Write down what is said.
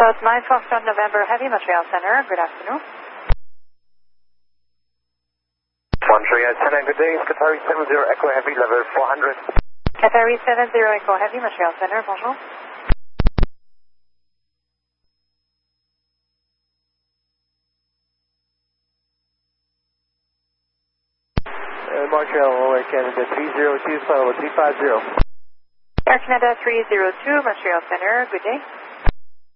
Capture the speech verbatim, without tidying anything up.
South nine Foxtrot November Heavy, Montreal Center. Good afternoon. Montreal Center, good day. Qatari seven zero Echo Heavy, level four hundred. Qatari seven zero Echo Heavy, Montreal Center. Bonjour. Uh, Montreal, Air Canada three zero two, final three five zero. Air Canada three zero two, Montreal Center. Good day.